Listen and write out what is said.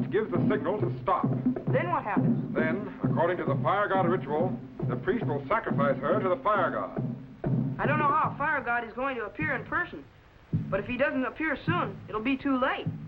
gives the signal to stop. Then what happens? Then, according to the fire god ritual, the priest will sacrifice her to the fire god. I don't know how a fire god is going to appear in person, but if he doesn't appear soon, it'll be too late.